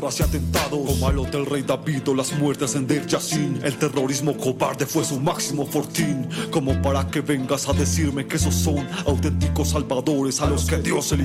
hacia atentados como al Hotel Rey David o las muertes en Deir Yassin. El terrorismo cobarde fue su máximo fortín, como para que vengas a decirme que esos son auténticos salvadores a los que Dios eligió.